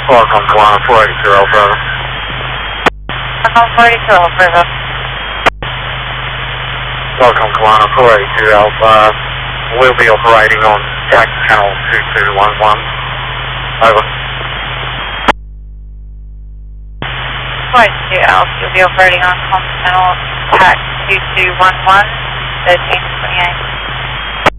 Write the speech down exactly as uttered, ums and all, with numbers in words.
Welcome, Kalana four eighty-two Alpha. Welcome, four eighty-two Alpha. Welcome, Kalana four eighty-two Alpha. We'll be operating on tax channel two two one one. Over. four eighty-two Alpha, you'll be operating on com channel tax two two one one, thirteen twenty-eight.